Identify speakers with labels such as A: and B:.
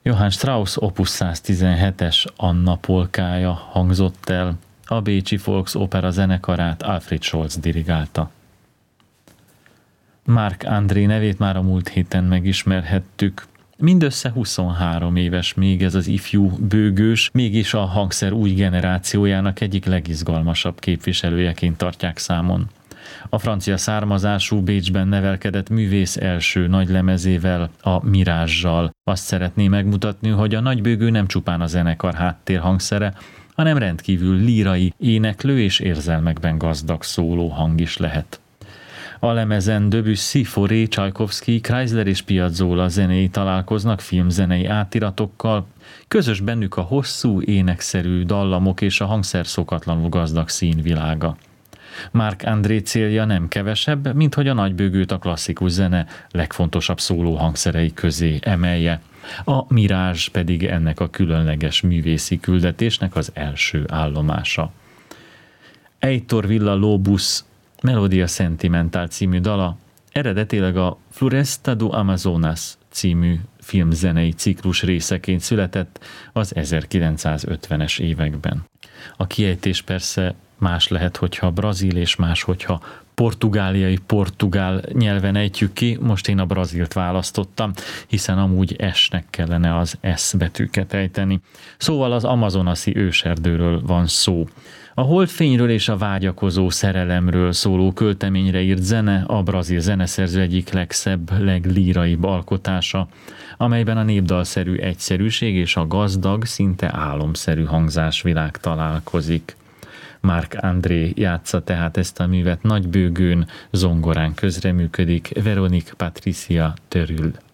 A: Johann Strauss Opus 117-es Anna polkája hangzott el, a Bécsi Volksopera zenekarát Alfred Scholz dirigálta. Marc André nevét már a múlt héten megismerhettük. Mindössze 23 éves még ez az ifjú bőgős, mégis a hangszer új generációjának egyik legizgalmasabb képviselőjeként tartják számon. A francia származású Bécsben nevelkedett művész első nagy lemezével, a Mirázsal azt szeretné megmutatni, hogy a nagybőgő nem csupán a zenekar háttérhangszere, hanem rendkívül lírai, éneklő és érzelmekben gazdag szóló hang is lehet. A lemezen Debussy, Fauré, Csajkovszky, Kreisler és Piazzolla zenéi találkoznak filmzenei átiratokkal, közös bennük a hosszú, énekszerű dallamok és a hangszer szokatlanul gazdag színvilága. Marc André célja nem kevesebb, mint hogy a nagybőgőt a klasszikus zene legfontosabb szóló hangszerei közé emelje. A Mirázs pedig ennek a különleges művészi küldetésnek az első állomása. Heitor Villa-Lobos Melodia Sentimental című dala eredetileg a Floresta do Amazonas című filmzenei ciklus részeként született az 1950-es években. A kiejtés persze más lehet, hogyha brazil, és más, hogyha portugáliai portugál nyelven ejtjük ki. Most én a brazilt választottam, hiszen amúgy S-nek kellene az S betűket ejteni. Szóval az amazonasi őserdőről van szó. A holdfényről és a vágyakozó szerelemről szóló költeményre írt zene a brazil zeneszerző egyik legszebb, leglíraibb alkotása, amelyben a népdalszerű egyszerűség és a gazdag, szinte álomszerű hangzásvilág találkozik. Marc André játsza tehát ezt a művet nagybőgőn, zongorán közreműködik Véronique Patricia Terül.